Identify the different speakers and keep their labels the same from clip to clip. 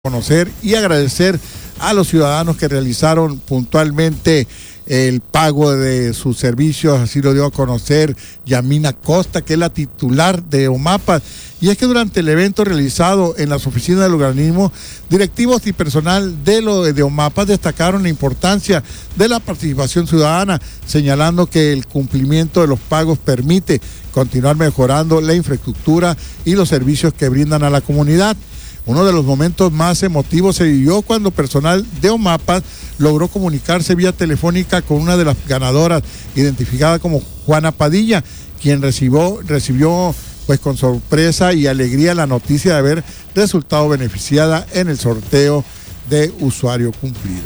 Speaker 1: conocer y agradecer a los ciudadanos que realizaron puntualmente el pago de sus servicios. Así lo dio a conocer Yamina Costa, que es la titular de OMAPAS. Y es que durante el evento realizado en las oficinas del organismo, directivos y personal de OMAPAS destacaron la importancia de la participación ciudadana, señalando que el cumplimiento de los pagos permite continuar mejorando la infraestructura y los servicios que brindan a la comunidad. Uno de los momentos más emotivos se vivió cuando personal de OMAPAS logró comunicarse vía telefónica con una de las ganadoras, identificada como Juana Padilla, quien recibió pues con sorpresa y alegría la noticia de haber resultado beneficiada en el sorteo de usuario cumplido.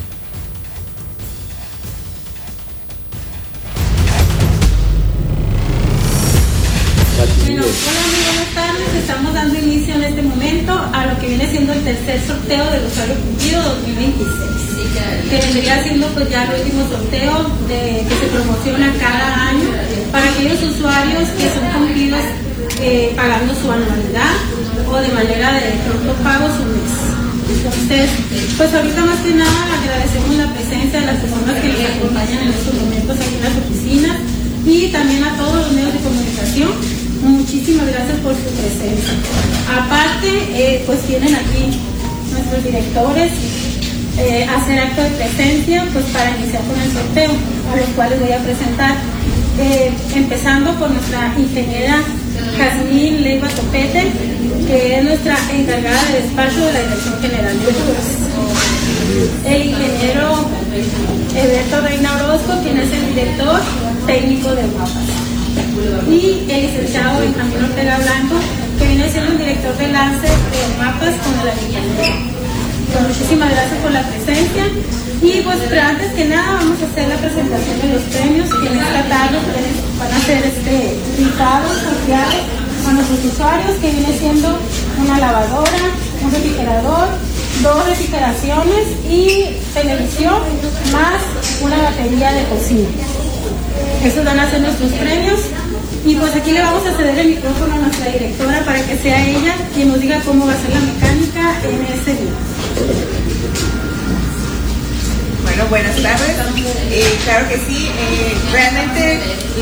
Speaker 2: Bueno, hola, muy buenas tardes. Estamos dando inicio en este momento a lo que viene siendo el tercer sorteo del usuario cumplido 2026, que vendría siendo pues ya el último sorteo que se promociona cada año para aquellos usuarios que son cumplidos pagando su anualidad o de manera de pronto pago su mes. Entonces, pues ahorita más que nada agradecemos la presencia de las personas que nos acompañan en estos momentos aquí en las oficinas y también a todos los medios de comunicación. Muchísimas gracias por su presencia. Aparte, pues tienen aquí nuestros directores hacer acto de presencia pues para iniciar con el sorteo, a los cuales voy a presentar, empezando por nuestra ingeniera Jazmín Leiva Topete, que es nuestra encargada de despacho de la Dirección General de Obras. El ingeniero Eberto Reina Orozco, quien es el director técnico de OMAPAS. Y el licenciado Benjamín Ortega Blanco, que viene siendo el director de lance de OMAPAS con el ayuntamiento. Pues muchísimas gracias por la presencia. Y pues, pero antes que nada vamos a hacer la presentación de los premios que en esta tarde van a ser rifados, sorteados a nuestros usuarios, que viene siendo una lavadora, un refrigerador, 2 refrigeraciones y televisión, más una batería de cocina. Esos van a ser nuestros premios. Y pues aquí le vamos a ceder el micrófono a nuestra directora para que sea ella quien nos diga cómo va a ser la mecánica en ese día.
Speaker 3: Bueno, buenas tardes. Claro que sí, realmente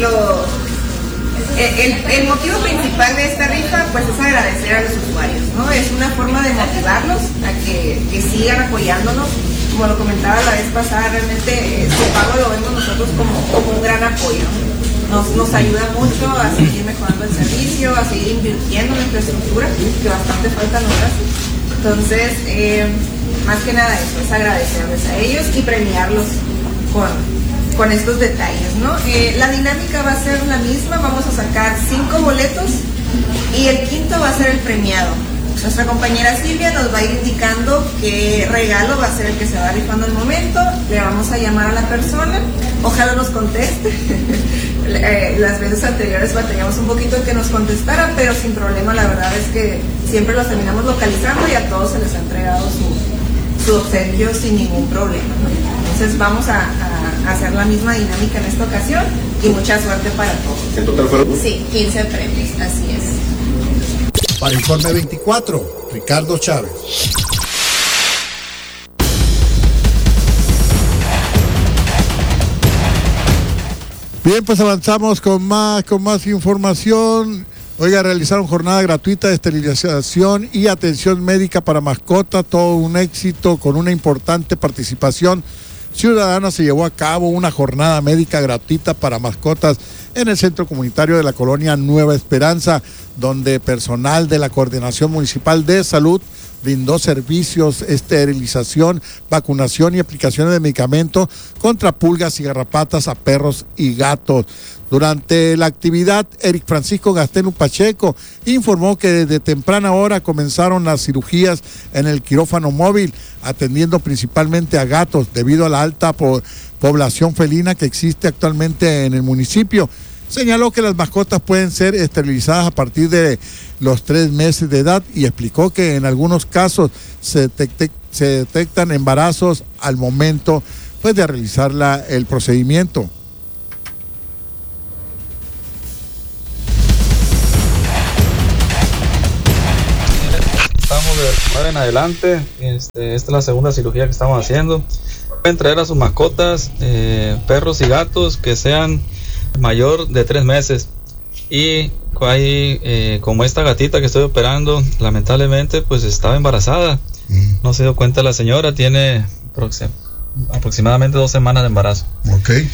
Speaker 3: el motivo principal de esta rifa pues es agradecer a los usuarios, ¿no? Es una forma de motivarlos a que sigan apoyándonos. Como lo comentaba la vez pasada, realmente este pago lo vemos nosotros como un gran apoyo. Nos ayuda mucho a seguir mejorando el servicio, a seguir invirtiendo en la infraestructura, que bastante falta nos hace. Entonces, más que nada eso, es agradecerles a ellos y premiarlos con estos detalles, ¿no? La dinámica va a ser la misma, vamos a sacar 5 boletos y el quinto va a ser el premiado. Nuestra compañera Silvia nos va a ir indicando qué regalo va a ser el que se va rifando al momento. Le vamos a llamar a la persona, ojalá nos conteste. Las veces anteriores batallamos un poquito en que nos contestara, pero sin problema. La verdad es que siempre los terminamos localizando y a todos se les ha entregado su obsequio sin ningún problema, ¿no? Entonces vamos a hacer la misma dinámica en esta ocasión y mucha suerte para todos.
Speaker 4: ¿En total fueron?
Speaker 3: Sí, 15 premios, así es.
Speaker 1: Para Informe 24, Ricardo Chávez. Bien, pues avanzamos con más información. Oiga, realizaron jornada gratuita de esterilización y atención médica para mascotas, todo un éxito con una importante participación ciudadana. Se llevó a cabo una jornada médica gratuita para mascotas en el centro comunitario de la colonia Nueva Esperanza, donde personal de la Coordinación Municipal de Salud brindó servicios, esterilización, vacunación y aplicaciones de medicamentos contra pulgas y garrapatas a perros y gatos. Durante la actividad, Eric Francisco Gastelu Pacheco informó que desde temprana hora comenzaron las cirugías en el quirófano móvil, atendiendo principalmente a gatos debido a la alta población felina que existe actualmente en el municipio. Señaló que las mascotas pueden ser esterilizadas a partir de los 3 meses de edad y explicó que en algunos casos se detectan embarazos al momento pues, de realizar el procedimiento.
Speaker 5: Estamos de
Speaker 4: ahora en adelante, esta es la segunda cirugía que estamos haciendo. Pueden traer a sus mascotas, perros y gatos que sean mayor de 3 meses. Y hay, como esta gatita que estoy operando, lamentablemente pues estaba embarazada. No se dio cuenta la señora, tiene aproximadamente 2 semanas de embarazo.
Speaker 1: Okay.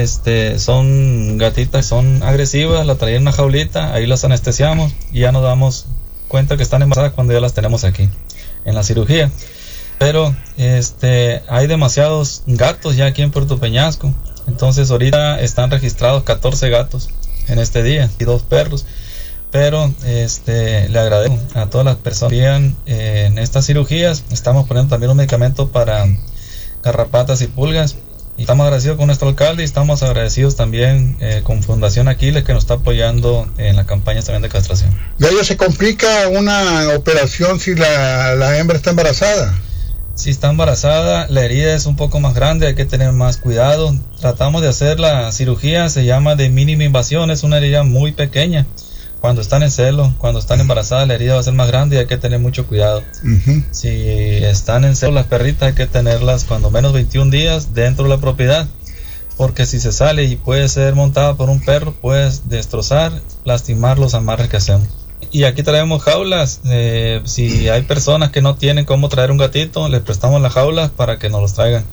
Speaker 4: Son gatitas, son agresivas, la traían en una jaulita, ahí las anestesiamos y ya nos damos cuenta que están embarazadas cuando ya las tenemos aquí en la cirugía. Pero hay demasiados gatos ya aquí en Puerto Peñasco, entonces ahorita están registrados 14 gatos en este día y 2 perros. Pero le agradezco a todas las personas que vean en estas cirugías. Estamos poniendo también un medicamento para garrapatas y pulgas. Y estamos agradecidos con nuestro alcalde y estamos agradecidos también con Fundación Aquiles, que nos está apoyando en la campaña también de castración.
Speaker 1: ¿Gallo, se complica una operación si la hembra está embarazada?
Speaker 4: Si está embarazada, la herida es un poco más grande, hay que tener más cuidado. Tratamos de hacer la cirugía, se llama de mínima invasión, es una herida muy pequeña. Cuando están en celo, cuando están embarazadas, la herida va a ser más grande y hay que tener mucho cuidado. Si están en celo, las perritas hay que tenerlas cuando menos 21 días dentro de la propiedad, porque si se sale y puede ser montada por un perro, puede destrozar, lastimar los amarres que hacemos. Y aquí traemos jaulas. Si hay personas que no tienen cómo traer un gatito, les prestamos las jaulas para que nos los traigan.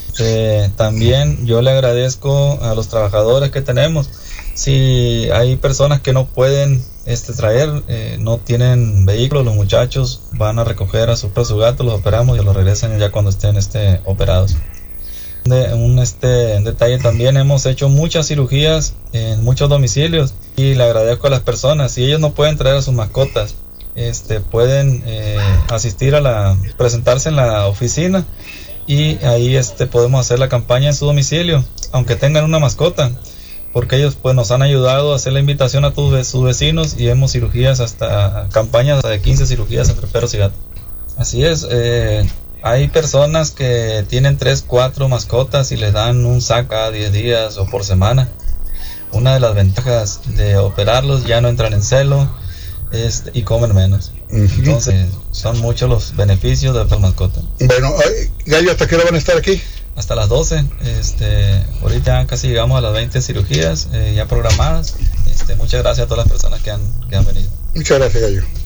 Speaker 4: También yo le agradezco a los trabajadores que tenemos. Si hay personas que no pueden traer, no tienen vehículos, los muchachos van a recoger a sus gatos, los operamos y los regresan ya cuando estén operados. Un detalle también, hemos hecho muchas cirugías en muchos domicilios y le agradezco a las personas. Si ellos no pueden traer a sus mascotas, pueden asistir presentarse en la oficina y ahí podemos hacer la campaña en su domicilio, aunque tengan una mascota, porque ellos pues nos han ayudado a hacer la invitación a sus vecinos y hemos campañas de 15 cirugías entre perros y gatos. Así es, hay personas que tienen 3, 4 mascotas y les dan un saco cada 10 días o por semana. Una de las ventajas de operarlos, ya no entran en celo y comen menos. Entonces son muchos los beneficios de las mascotas.
Speaker 1: Bueno, Gallo, ¿hasta qué hora van a estar aquí?
Speaker 4: Hasta las 12. Ahorita casi llegamos a las 20 cirugías ya programadas. Muchas gracias a todas las personas que han venido.
Speaker 1: Muchas gracias, Gallo.